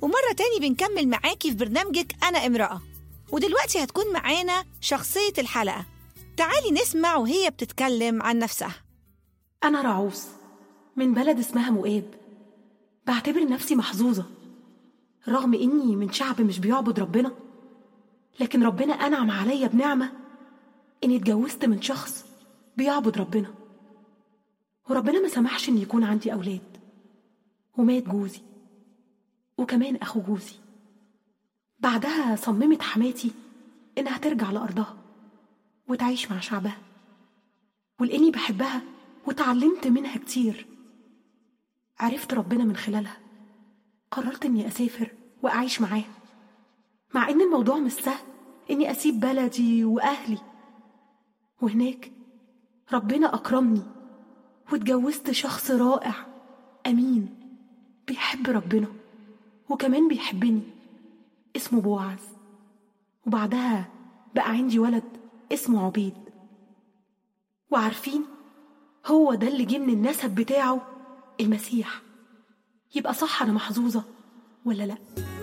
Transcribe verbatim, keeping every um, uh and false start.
ومرة تاني بنكمل معاكي في برنامجك أنا امرأة، ودلوقتي هتكون معانا شخصية الحلقة. تعالي نسمع وهي بتتكلم عن نفسها. أنا رعوس من بلد اسمها مؤاب. بعتبر نفسي محظوظة رغم إني من شعب مش بيعبد ربنا، لكن ربنا أنعم عليا بنعمة إني اتجوزت من شخص بيعبد ربنا، وربنا ما سمحش إن يكون عندي أولاد، ومات جوزي وكمان أخو جوزي. بعدها صممت حماتي إنها ترجع لأرضها وتعيش مع شعبها، ولأني بحبها وتعلمت منها كتير عرفت ربنا من خلالها. قررت إني أسافر وأعيش معاها، مع إن الموضوع مش سهل إني أسيب بلدي وأهلي. وهناك ربنا أكرمني واتجوزت شخص رائع أمين بيحب ربنا وكمان بيحبني، اسمه بوعز. وبعدها بقى عندي ولد اسمه عبيد. وعارفين هو ده اللي جه من النسب بتاعه المسيح. يبقى صح أنا محظوظة ولا لأ؟